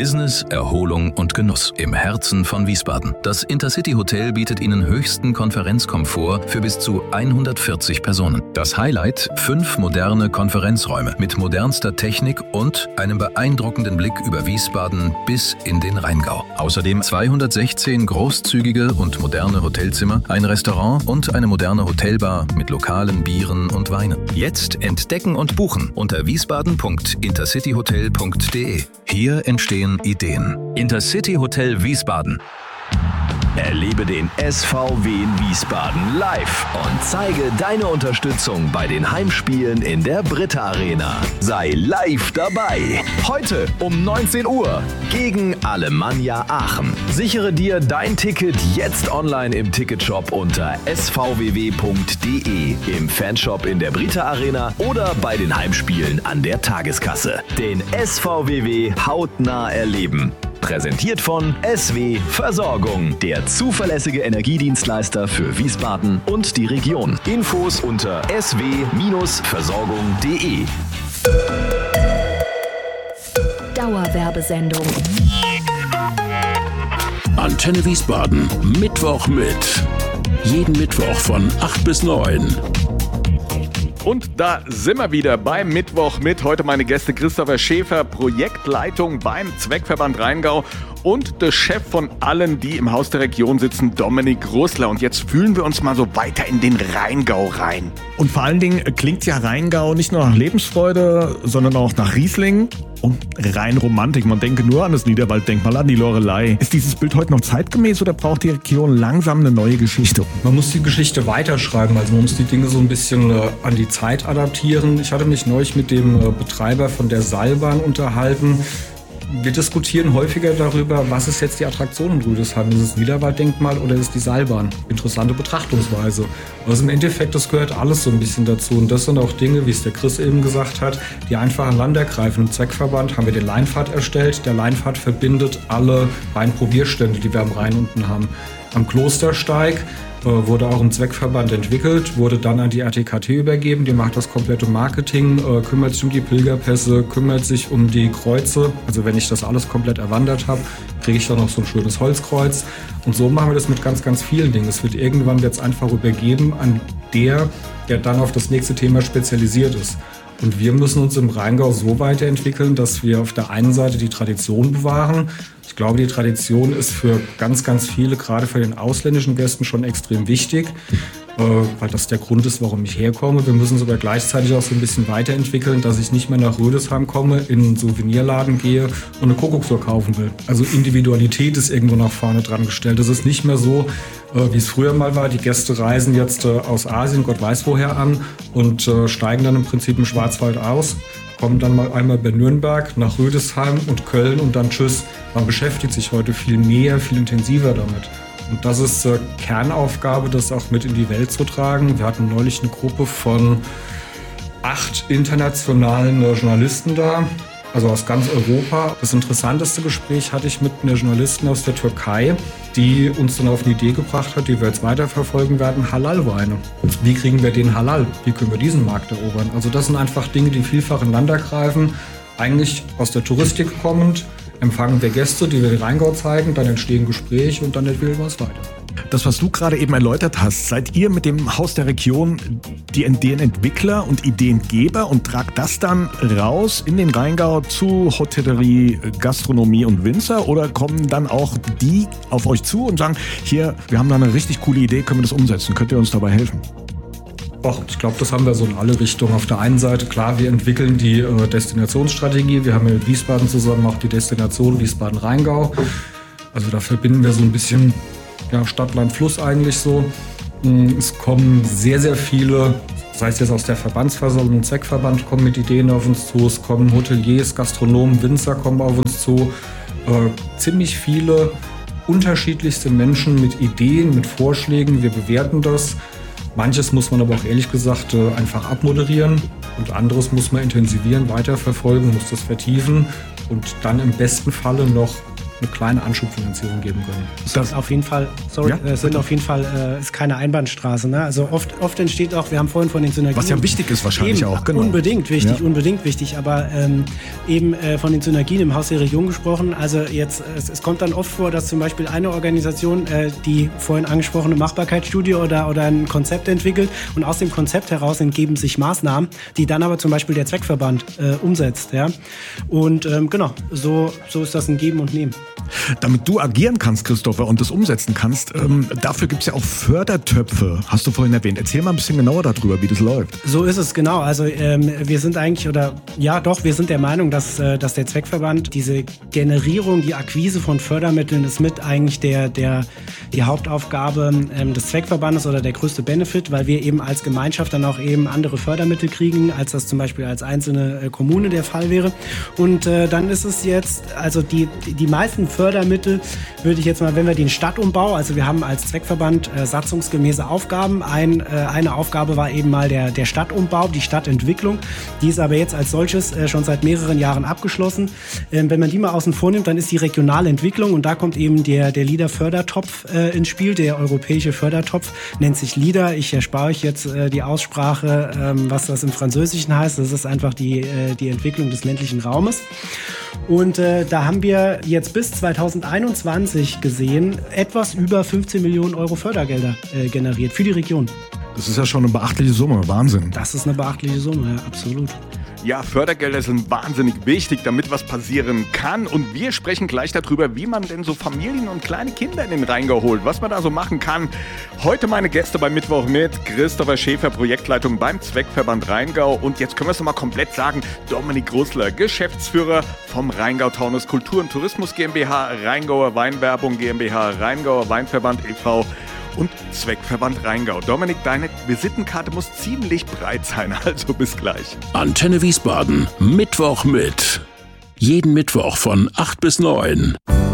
Business, Erholung und Genuss im Herzen von Wiesbaden. Das Intercity Hotel bietet Ihnen höchsten Konferenzkomfort für bis zu 140 Personen. Das Highlight: 5 moderne Konferenzräume mit modernster Technik und einem beeindruckenden Blick über Wiesbaden bis in den Rheingau. Außerdem 216 großzügige und moderne Hotelzimmer, ein Restaurant und eine moderne Hotelbar mit lokalen Bieren und Weinen. Jetzt entdecken und buchen unter wiesbaden.intercityhotel.de. Hier entstehen Ideen. Intercity Hotel Wiesbaden. Erlebe den SVW in Wiesbaden live und zeige deine Unterstützung bei den Heimspielen in der Britta Arena. Sei live dabei. Heute um 19 Uhr gegen Alemannia Aachen. Sichere dir dein Ticket jetzt online im Ticketshop unter svww.de, im Fanshop in der Britta Arena oder bei den Heimspielen an der Tageskasse. Den SVW hautnah erleben. Präsentiert von SW Versorgung, der zuverlässige Energiedienstleister für Wiesbaden und die Region. Infos unter sw-versorgung.de. Dauerwerbesendung. Antenne Wiesbaden, Mittwoch mit. Jeden Mittwoch von 8 bis 9. Und da sind wir wieder beim Mittwoch mit. Heute meine Gäste Christopher Schäfer, Projektleitung beim Zweckverband Rheingau, und der Chef von allen, die im Haus der Region sitzen, Dominik Russler. Und jetzt fühlen wir uns mal so weiter in den Rheingau rein. Und vor allen Dingen klingt ja Rheingau nicht nur nach Lebensfreude, sondern auch nach Riesling und rein Romantik. Man denke nur an das Niederwalddenkmal, an die Lorelei. Ist dieses Bild heute noch zeitgemäß oder braucht die Region langsam eine neue Geschichte? Man muss die Geschichte weiterschreiben, also man muss die Dinge so ein bisschen an die Zeit adaptieren. Ich hatte mich neulich mit dem Betreiber von der Seilbahn unterhalten. Wir diskutieren häufiger darüber, was ist jetzt die Attraktion in Rüdesheim? Ist es das Niederwalddenkmal oder ist es die Seilbahn? Interessante Betrachtungsweise. Also im Endeffekt, das gehört alles so ein bisschen dazu. Und das sind auch Dinge, wie es der Chris eben gesagt hat, die einfach aneinander greifen. Im Zweckverband haben wir den Leinpfad erstellt. Der Leinpfad verbindet alle Weinprobierstände, die wir am Rhein unten haben. Am Klostersteig wurde auch im Zweckverband entwickelt, wurde dann an die RTKT übergeben. Die macht das komplette Marketing, kümmert sich um die Pilgerpässe, kümmert sich um die Kreuze. Also wenn ich das alles komplett erwandert habe, kriege ich dann noch so ein schönes Holzkreuz. Und so machen wir das mit ganz, ganz vielen Dingen. Es wird irgendwann jetzt einfach übergeben an der dann auf das nächste Thema spezialisiert ist. Und wir müssen uns im Rheingau so weiterentwickeln, dass wir auf der einen Seite die Tradition bewahren. Ich glaube, die Tradition ist für ganz, ganz viele, gerade für den ausländischen Gästen, schon extrem wichtig, weil das der Grund ist, warum ich herkomme. Wir müssen es aber gleichzeitig auch so ein bisschen weiterentwickeln, dass ich nicht mehr nach Rüdesheim komme, in einen Souvenirladen gehe und eine Kuckucksuhr kaufen will. Also Individualität ist irgendwo nach vorne dran gestellt. Es ist nicht mehr so, wie es früher mal war. Die Gäste reisen jetzt aus Asien, Gott weiß woher, an und steigen dann im Prinzip im Schwarzwald aus, kommen dann mal einmal bei Nürnberg nach Rüdesheim und Köln und dann tschüss. Man beschäftigt sich heute viel mehr, viel intensiver damit. Und das ist Kernaufgabe, das auch mit in die Welt zu tragen. Wir hatten neulich eine Gruppe von 8 internationalen Journalisten da, also aus ganz Europa. Das interessanteste Gespräch hatte ich mit einer Journalistin aus der Türkei, die uns dann auf eine Idee gebracht hat, die wir jetzt weiterverfolgen werden: Halal-Weine. Wie kriegen wir den Halal? Wie können wir diesen Markt erobern? Also das sind einfach Dinge, die vielfach ineinander greifen. Eigentlich aus der Touristik kommend, empfangen wir Gäste, die wir den Rheingau zeigen, dann entstehen Gespräche und dann entwickeln wir es weiter. Das, was du gerade eben erläutert hast, seid ihr mit dem Haus der Region die Ideenentwickler und Ideengeber und tragt das dann raus in den Rheingau zu Hotellerie, Gastronomie und Winzer, oder kommen dann auch die auf euch zu und sagen, hier, wir haben da eine richtig coole Idee, können wir das umsetzen, könnt ihr uns dabei helfen? Och, ich glaube, das haben wir so in alle Richtungen. Auf der einen Seite, klar, wir entwickeln die Destinationsstrategie. Wir haben mit Wiesbaden zusammen auch die Destination Wiesbaden-Rheingau. Also da verbinden wir so ein bisschen Stadt, Land, Fluss eigentlich so. Es kommen sehr, sehr viele, sei es jetzt aus der Verbandsversammlung, Zweckverband, kommen mit Ideen auf uns zu. Es kommen Hoteliers, Gastronomen, Winzer kommen auf uns zu. Ziemlich viele unterschiedlichste Menschen mit Ideen, mit Vorschlägen. Wir bewerten das. Manches muss man aber auch ehrlich gesagt einfach abmoderieren und anderes muss man intensivieren, weiterverfolgen, muss das vertiefen und dann im besten Falle noch eine kleine Anschubfinanzierung geben können. Das ist auf jeden Fall, ist keine Einbahnstraße. Ne? Also oft entsteht auch, wir haben vorhin von den Synergien... Was ja wichtig ist wahrscheinlich eben, auch, genau. Unbedingt wichtig, aber eben von den Synergien im Haus der Region gesprochen. Also jetzt, es kommt dann oft vor, dass zum Beispiel eine Organisation die vorhin angesprochene Machbarkeitsstudie oder ein Konzept entwickelt und aus dem Konzept heraus entgeben sich Maßnahmen, die dann aber zum Beispiel der Zweckverband umsetzt. Ja? Und genau, so ist das ein Geben und Nehmen. Damit du agieren kannst, Christopher, und das umsetzen kannst, dafür gibt es ja auch Fördertöpfe, hast du vorhin erwähnt. Erzähl mal ein bisschen genauer darüber, wie das läuft. So ist es, genau. Also wir sind eigentlich, wir sind der Meinung, dass der Zweckverband diese Generierung, die Akquise von Fördermitteln ist mit eigentlich die Hauptaufgabe des Zweckverbandes oder der größte Benefit, weil wir eben als Gemeinschaft dann auch eben andere Fördermittel kriegen, als das zum Beispiel als einzelne Kommune der Fall wäre. Und dann ist es jetzt, also die meisten Fördermittel würde ich jetzt mal, wenn wir den Stadtumbau, also wir haben als Zweckverband satzungsgemäße Aufgaben. Eine Aufgabe war eben mal der Stadtumbau, die Stadtentwicklung. Die ist aber jetzt als solches schon seit mehreren Jahren abgeschlossen. Wenn man die mal außen vor nimmt, dann ist die regionale Entwicklung und da kommt eben der LEADER-Fördertopf ins Spiel. Der europäische Fördertopf nennt sich LEADER. Ich erspare euch jetzt die Aussprache, was das im Französischen heißt. Das ist einfach die Entwicklung des ländlichen Raumes. Und da haben wir jetzt bis 2021 gesehen etwas über 15 Millionen Euro Fördergelder generiert für die Region. Das ist ja schon eine beachtliche Summe, Wahnsinn. Das ist eine beachtliche Summe, ja, absolut. Ja, Fördergelder sind wahnsinnig wichtig, damit was passieren kann. Und wir sprechen gleich darüber, wie man denn so Familien und kleine Kinder in den Rheingau holt, was man da so machen kann. Heute meine Gäste beim Mittwoch mit Christopher Schäfer, Projektleitung beim Zweckverband Rheingau. Und jetzt können wir es nochmal komplett sagen, Dominik Russler, Geschäftsführer vom Rheingau-Taunus Kultur- und Tourismus GmbH, Rheingauer Weinwerbung GmbH, Rheingauer Weinverband e.V., und Zweckverband Rheingau. Dominik, deine Visitenkarte muss ziemlich breit sein, also bis gleich. Antenne Wiesbaden, Mittwoch mit. Jeden Mittwoch von 8 bis 9.